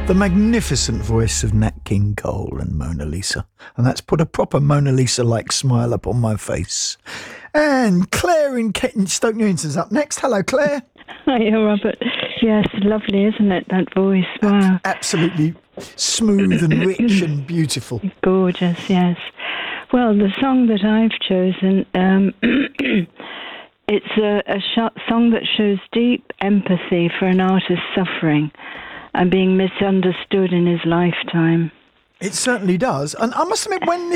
The magnificent voice of Nat King Cole and Mona Lisa. And that's put a proper Mona Lisa-like smile upon my face. And Claire in Stoke Newington's up next. Hello, Claire. Hiya, Robert. Yes, lovely, isn't it, that voice? Wow. Absolutely smooth and rich and beautiful. Gorgeous, yes. Well, the song that I've chosen, it's a song that shows deep empathy for an artist's suffering and being misunderstood in his lifetime. It certainly does. And I must admit, when